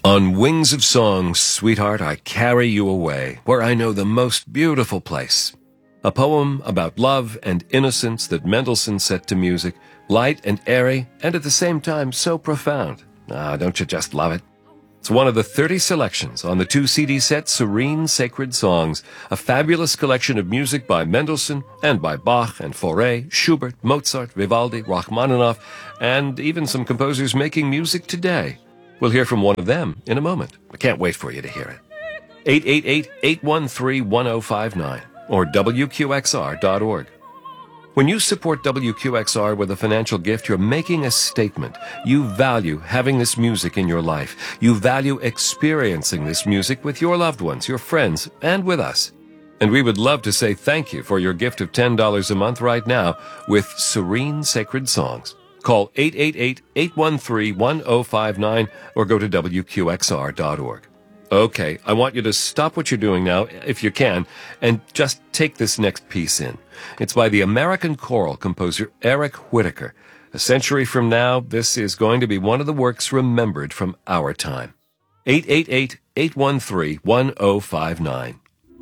On wings of song, sweetheart, I carry you away, where I know the most beautiful place. A poem about love and innocence that Mendelssohn set to music, light and airy, and at the same time so profound. Ah, don't you just love it? It's one of the 30 selections on the 2-CD set Serene Sacred Songs, a fabulous collection of music by Mendelssohn and by Bach and Fauré, Schubert, Mozart, Vivaldi, Rachmaninoff, and even some composers making music today. We'll hear from one of them in a moment. I can't wait for you to hear it. 888-813-1059 or WQXR.org. When you support WQXR with a financial gift, you're making a statement. You value having this music in your life. You value experiencing this music with your loved ones, your friends, and with us. And we would love to say thank you for your gift of $10 a month right now with Serene Sacred Songs. Call 888-813-1059 or go to WQXR.org. Okay, I want you to stop what you're doing now, if you can, and just take this next piece in. It's by the American choral composer Eric Whitacre. A century from now, this is going to be one of the works remembered from our time. 888-813-1059.